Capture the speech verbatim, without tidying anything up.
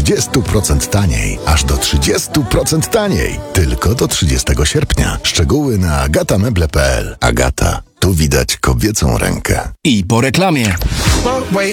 trzydzieści procent taniej. Aż do trzydzieści procent taniej. Tylko do trzydziestego sierpnia. Szczegóły na agatameble kropka p l. Agata. Tu widać kobiecą rękę. I po reklamie.